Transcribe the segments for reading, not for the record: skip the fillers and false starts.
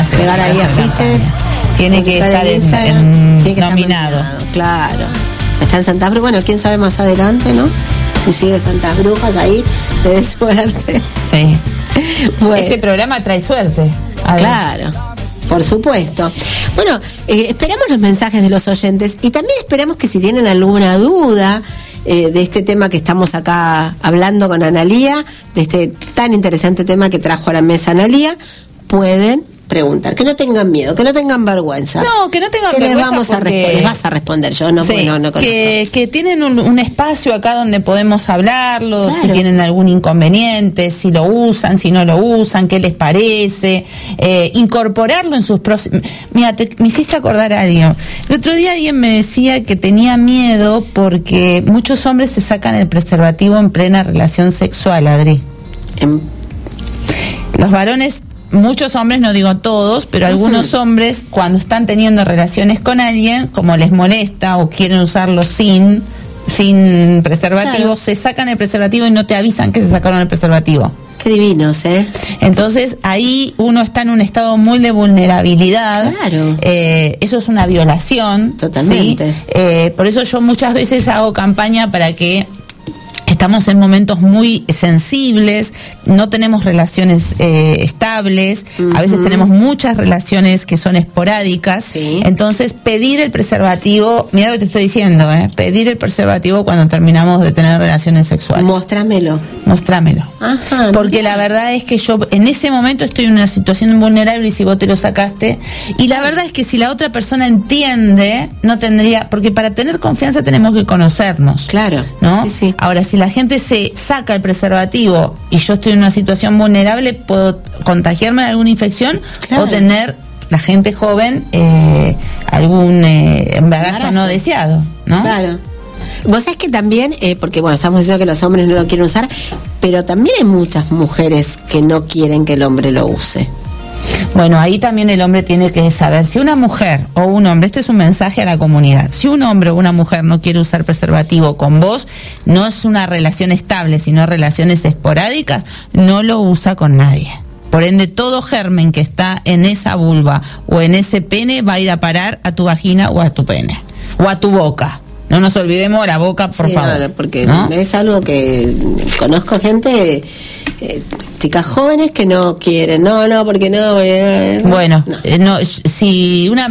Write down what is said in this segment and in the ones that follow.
pegar ahí afiches. Tiene que estar nominado. Claro. Está en Santas Brujas. Bueno, quién sabe más adelante, ¿no? Si sigue Santas Brujas ahí, te dé suerte. Sí. Bueno. Este programa trae suerte. Claro, por supuesto. Bueno, esperamos los mensajes de los oyentes y también esperamos que si tienen alguna duda de este tema que estamos acá hablando con Analía, de este tan interesante tema que trajo a la mesa Analía, pueden preguntar, que no tengan miedo, que no tengan vergüenza. No, que no tengan vergüenza. Les vas a responder, yo no, sí, no conozco. Que tienen un espacio acá donde podemos hablarlo, claro. Si tienen algún inconveniente, si lo usan, si no lo usan, qué les parece, incorporarlo en sus próximos. Mira, me hiciste acordar algo. El otro día alguien me decía que tenía miedo porque muchos hombres se sacan el preservativo en plena relación sexual, Adri. Los varones, muchos hombres, no digo todos, pero algunos hombres cuando están teniendo relaciones con alguien, como les molesta o quieren usarlo sin preservativo, claro. Se sacan el preservativo y no te avisan que se sacaron el preservativo. Qué divinos, ¿eh? Entonces ahí uno está en un estado muy de vulnerabilidad. Claro. Eso es una violación. Totalmente. ¿Sí? Por eso yo muchas veces hago campaña para que estamos en momentos muy sensibles, no tenemos relaciones estables, a veces tenemos muchas relaciones que son esporádicas, sí. Entonces pedir el preservativo, mira lo que te estoy diciendo, pedir el preservativo cuando terminamos de tener relaciones sexuales. Mostrámelo. Ajá, porque la verdad es que yo en ese momento estoy en una situación vulnerable y si vos te lo sacaste, y la verdad es que si la otra persona entiende, no tendría, porque para tener confianza tenemos que conocernos. Claro, ¿no? Sí, sí. Ahora, si la gente se saca el preservativo y yo estoy en una situación vulnerable, puedo contagiarme de alguna infección, claro. O tener, la gente joven, algún embarazo no deseado, ¿no? Claro. Vos sabés que también, porque bueno, estamos diciendo que los hombres no lo quieren usar, pero también hay muchas mujeres que no quieren que el hombre lo use. Bueno, ahí también el hombre tiene que saber, si una mujer o un hombre, este es un mensaje a la comunidad, si un hombre o una mujer no quiere usar preservativo con vos, no es una relación estable, sino relaciones esporádicas, no lo usa con nadie. Por ende, todo germen que está en esa vulva o en ese pene va a ir a parar a tu vagina o a tu pene, o a tu boca. No nos olvidemos de la boca, por favor. No, porque ¿no? Es algo que conozco gente, chicas jóvenes que no quieren. No, porque no. Bueno, si una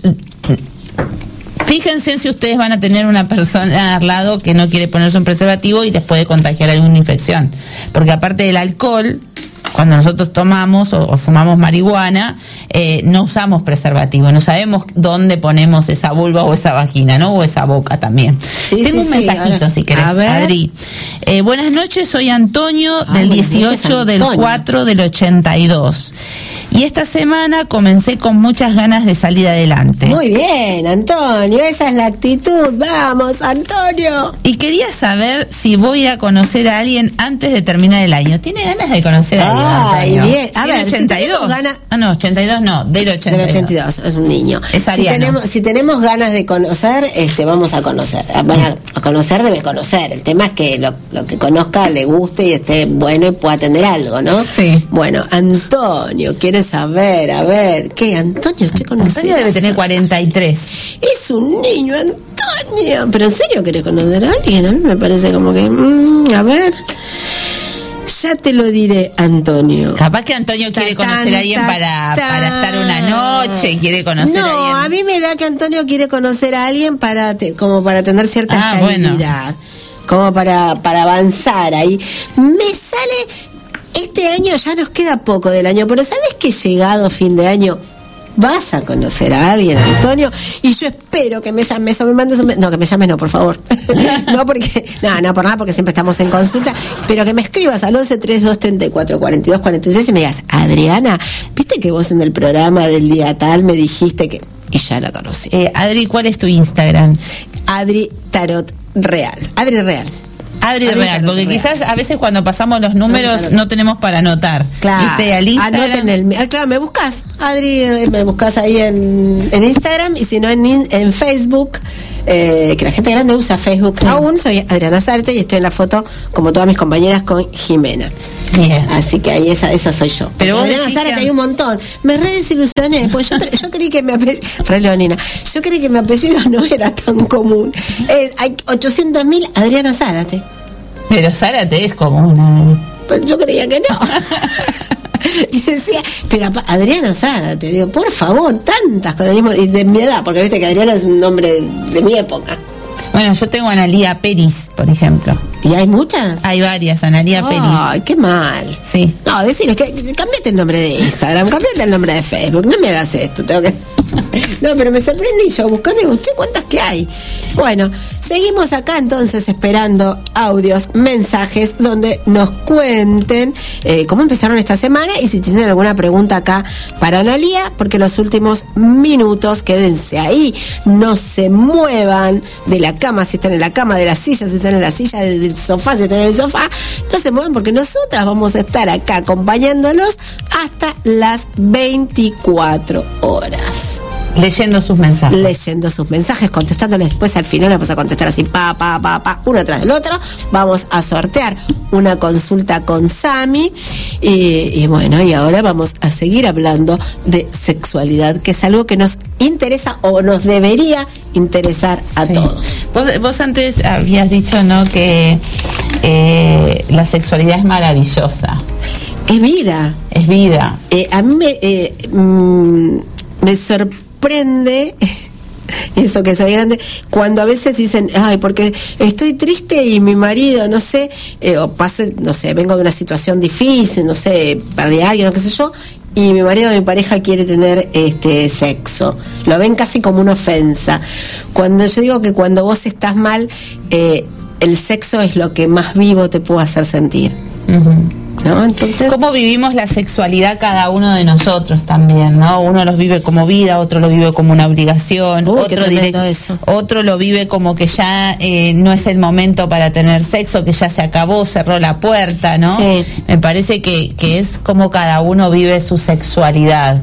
fíjense si ustedes van a tener una persona al lado que no quiere ponerse un preservativo y les puede contagiar alguna infección. Porque aparte del alcohol, cuando nosotros tomamos o fumamos marihuana, no usamos preservativo, no sabemos dónde ponemos esa vulva o esa vagina, ¿no? O esa boca también. Tengo un mensajito, ahora, si querés, Adri. Buenas noches, soy Antonio, del 18 del 4 del 82. Y esta semana comencé con muchas ganas de salir adelante. Muy bien, Antonio, esa es la actitud. Vamos, Antonio. Y quería saber si voy a conocer a alguien antes de terminar el año. ¿Tiene ganas de conocer a alguien? Ay, bien. A ver, 82. Si ganas... no, 82 no, del 82. Del 82, es un niño. Es ariano. Si tenemos ganas de conocer, vamos a conocer. Bueno, a conocer debe conocer. El tema es que lo que conozca le guste y esté bueno y pueda tener algo, ¿no? Sí. Bueno, Antonio, ¿quieres saber? A ver, ¿qué? Antonio, ¿usted conoce? Antonio debe tener 43. Es un niño, Antonio. ¿Pero en serio querés conocer a alguien? A mí me parece como que... a ver... Ya te lo diré, Antonio. Capaz que Antonio quiere conocer a alguien para estar una noche, quiere conocer a alguien. No, a mí me da que Antonio quiere conocer a alguien como para tener cierta estabilidad, como para avanzar ahí. Me sale, este año ya nos queda poco del año, pero ¿sabes que llegado fin de año vas a conocer a alguien, Antonio? Y yo espero que me llames o me mandes un... No, que me llames no, por favor. No, porque... No, por nada, porque siempre estamos en consulta. Pero que me escribas al 11 32 34 42 43 y me digas, Adriana, ¿viste que vos en el programa del día tal me dijiste que... Y ya la conocí. Adri, ¿cuál es tu Instagram? Adri Tarot Real. Adri Real. Adri Real, porque quizás a veces cuando pasamos los números no tenemos para anotar. Claro. ¿Viste? Al Instagram. Claro, me buscas, Adri, me buscas ahí en Instagram, y si no en Facebook, que la gente grande usa Facebook aún. Soy Adriana Zárate y estoy en la foto, como todas mis compañeras, con Jimena. Bien. Así que ahí esa soy yo. Pero vos Adriana Zárate hay un montón. Me re desilusioné, pues yo creí que mi apellido, re leonina, yo creí que mi apellido no era tan común. Hay 800.000 Adriana Zárate. Pero Zárate es común. Pues yo creía que no. Y decía, pero Adriana Zárate, digo, por favor, tantas cosas, y de mi edad, porque viste que Adriana es un nombre de mi época. Bueno, yo tengo Analía Peris, por ejemplo. ¿Y hay muchas? Hay varias, Analía Peris. Ay, qué mal. Sí. No, decirles que cambiate el nombre de Instagram, cambiate el nombre de Facebook, no me hagas esto, tengo que... No, pero me sorprendí yo buscando y digo, che, ¿cuántas que hay? Bueno, seguimos acá entonces esperando audios, mensajes donde nos cuenten cómo empezaron esta semana y si tienen alguna pregunta acá para Analía, porque los últimos minutos quédense ahí, no se muevan de la cama, si están en la cama, de la silla, si están en la silla, del sofá, si están en el sofá, no se muevan porque nosotras vamos a estar acá acompañándolos hasta las 24 horas. Leyendo sus mensajes, contestándoles después al final, vamos a contestar así, uno tras del otro. Vamos a sortear una consulta con Sami. Y bueno, y ahora vamos a seguir hablando de sexualidad, que es algo que nos interesa o nos debería interesar a todos. Vos antes habías dicho, ¿no?, que la sexualidad es maravillosa. Es vida. A mí me sorprende eso, que soy grande, cuando a veces dicen, ay, porque estoy triste y mi marido, no sé, o pase, no sé, vengo de una situación difícil, no sé, perdí a alguien, no qué sé yo, y mi marido o mi pareja quiere tener sexo. Lo ven casi como una ofensa. Cuando yo digo que cuando vos estás mal, el sexo es lo que más vivo te puede hacer sentir. ¿No? Entonces, ¿cómo vivimos la sexualidad cada uno de nosotros también, ¿no? Uno los vive como vida, otro lo vive como una obligación, otro lo vive como que ya no es el momento para tener sexo, que ya se acabó, cerró la puerta, ¿no? Sí. Me parece que es como cada uno vive su sexualidad.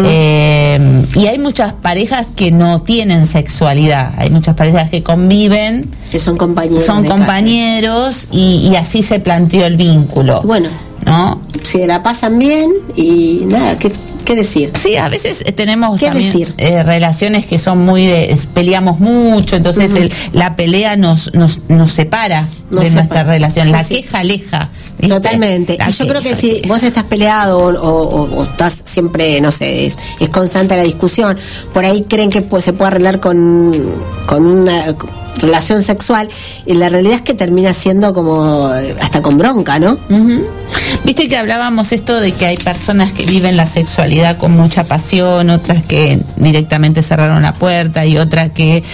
Y hay muchas parejas que no tienen sexualidad, hay muchas parejas que conviven, que son compañeros y así se planteó el vínculo. Bueno, ¿no? Si la pasan bien y nada, ¿qué decir? Sí, a veces tenemos también relaciones que son muy peleamos mucho, entonces la pelea nos separa de nuestra relación, la queja aleja. ¿Viste? Totalmente. Y yo creo que si vos estás peleado o estás siempre, no sé, es constante la discusión, por ahí creen que se puede arreglar con una relación sexual, y la realidad es que termina siendo como hasta con bronca, ¿no? Viste que hablábamos esto de que hay personas que viven la sexualidad con mucha pasión, otras que directamente cerraron la puerta y otras que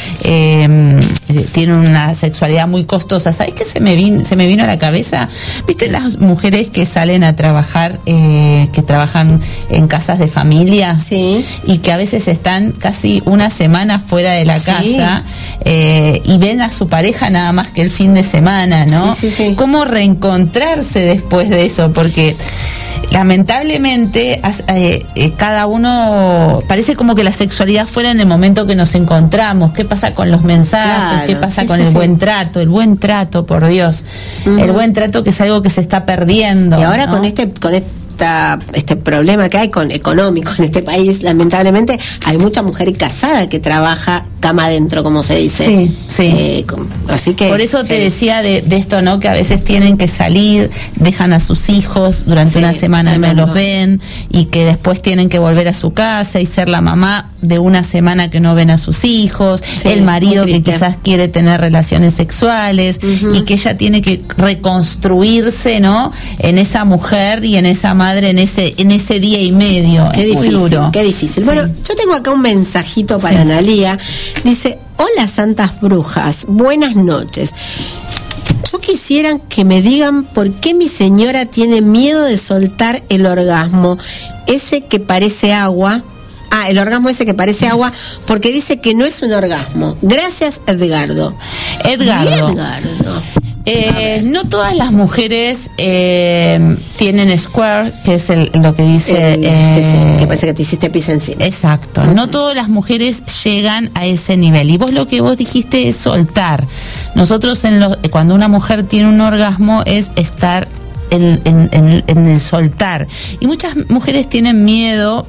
tienen una sexualidad muy costosa. ¿Sabés qué se me vino a la cabeza? ¿Viste las mujeres que salen a trabajar, que trabajan en casas de familia? Sí. Y que a veces están casi una semana fuera de la casa, y ven a su pareja nada más que el fin de semana, ¿no? Sí. ¿Cómo reencontrarse después de eso? Porque lamentablemente cada uno, parece como que la sexualidad fuera en el momento que nos encontramos. ¿Qué pasa con los mensajes? Claro, ¿qué pasa con el buen trato? El buen trato, por Dios. El buen trato, que es algo que se está perdiendo. Y ahora, ¿no?, con este problema que hay económico en este país, lamentablemente hay mucha mujer casada que trabaja cama adentro, como se dice. Sí. Así que por eso te decía de esto, ¿no? Que a veces tienen que salir, dejan a sus hijos durante una semana, no los ven, y que después tienen que volver a su casa y ser la mamá de una semana que no ven a sus hijos, el marido que quizás quiere tener relaciones sexuales, y que ella tiene que reconstruirse, ¿no?, en esa mujer y en esa madre en ese día y medio. Qué difícil. Bueno, yo tengo acá un mensajito para Analía. Dice: hola santas brujas, buenas noches. Yo quisiera que me digan por qué mi señora tiene miedo de soltar el orgasmo, ese que parece agua. El orgasmo ese que parece agua, porque dice que no es un orgasmo. Gracias, Edgardo. No todas las mujeres tienen square, que es lo que dice... que parece que te hiciste pis encima. Exacto. No todas las mujeres llegan a ese nivel. Y lo que vos dijiste es soltar. Nosotros cuando una mujer tiene un orgasmo es estar en el soltar, y muchas mujeres tienen miedo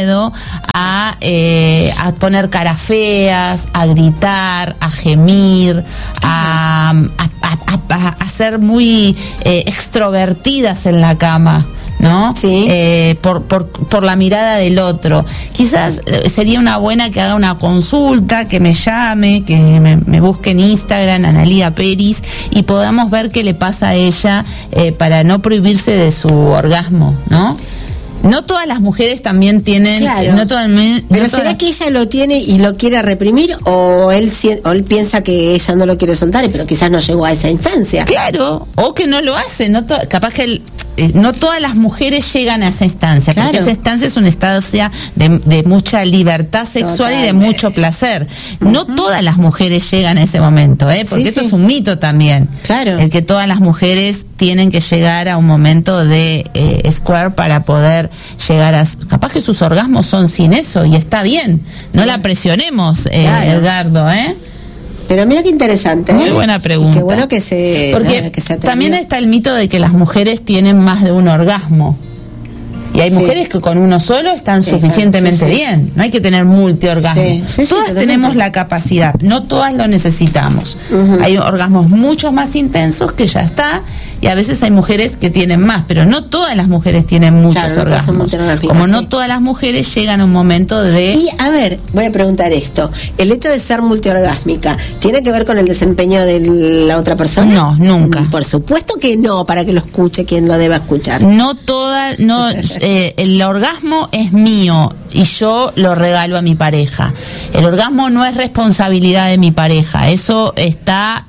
a poner caras feas, a gritar, a gemir, a ser muy extrovertidas en la cama, ¿no? Sí. Por la mirada del otro. Quizás sería una buena que haga una consulta, que me llame, que me busque en Instagram, Analía Peris, y podamos ver qué le pasa a ella para no prohibirse de su orgasmo, ¿no? No todas las mujeres también tienen... Claro. Pero ¿será que ella lo tiene y lo quiere reprimir, o él piensa que ella no lo quiere soltar, pero quizás no llegó a esa instancia? Claro, o que no lo hace. Capaz que no todas las mujeres llegan a esa instancia, porque esa instancia es una instancia de mucha libertad sexual. Totalmente. Y de mucho placer. No todas las mujeres llegan a ese momento, porque esto es un mito también. Claro. El que todas las mujeres tienen que llegar a un momento de square para poder llegar a... Capaz que sus orgasmos son sin eso, y está bien. No la presionemos, Edgardo, Pero mira qué interesante. Muy buena pregunta. Y qué bueno que se... Porque que se también está el mito de que las mujeres tienen más de un orgasmo. Y hay mujeres que con uno solo están suficientemente bien. No hay que tener multiorgasmos. Todas tenemos la capacidad, no todas lo necesitamos. Hay orgasmos mucho más intensos que ya está, y a veces hay mujeres que tienen más, pero no todas las mujeres tienen muchos orgasmos. Como no todas las mujeres llegan a un momento de... Y a ver, voy a preguntar esto. ¿El hecho de ser multiorgásmica tiene que ver con el desempeño de la otra persona? No, nunca. Por supuesto que no, para que lo escuche quien lo deba escuchar. No todas, no... el orgasmo es mío y yo lo regalo a mi pareja. El orgasmo no es responsabilidad de mi pareja. Eso está...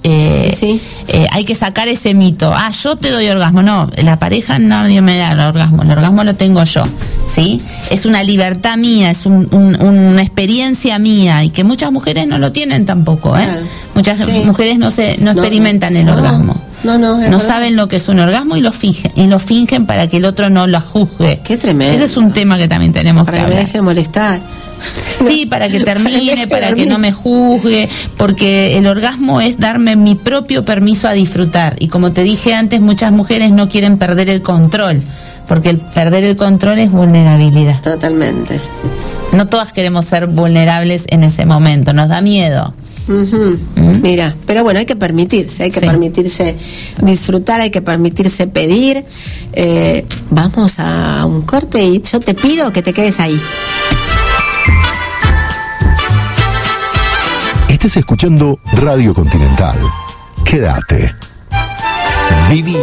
hay que sacar ese mito. Yo te doy orgasmo. No, la pareja nadie me da el orgasmo lo tengo yo. ¿Sí? Es una libertad mía, es una experiencia mía, y que muchas mujeres no lo tienen tampoco. Claro. Muchas mujeres no experimentan el orgasmo. No saben lo que es un orgasmo y lo fingen para que el otro no lo juzgue. Qué tremendo. Ese es un tema que también tenemos que hablar. Para que me deje molestar. Sí, para que termine, para que no me juzgue, porque el orgasmo es darme mi propio permiso a disfrutar. Y como te dije antes, muchas mujeres no quieren perder el control, porque el perder el control es vulnerabilidad. Totalmente. No todas queremos ser vulnerables en ese momento, nos da miedo. Mira, pero bueno, hay que permitirse disfrutar, hay que permitirse pedir. Vamos a un corte y yo te pido que te quedes ahí. Estás escuchando Radio Continental. Quédate. Viví.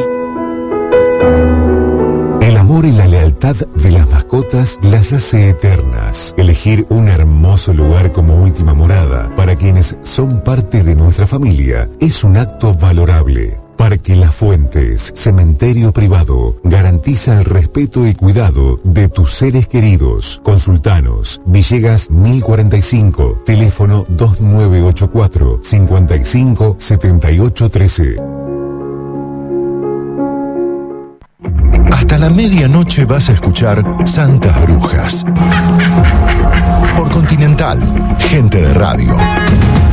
El amor y la lealtad de las mascotas las hace eternas. Elegir un hermoso lugar como última morada para quienes son parte de nuestra familia es un acto valorable. Parque Las Fuentes, cementerio privado, garantiza el respeto y cuidado de tus seres queridos. Consultanos, Villegas 1045, teléfono 2984 55 78 13. Hasta la medianoche vas a escuchar Santas Brujas. Por Continental, gente de radio.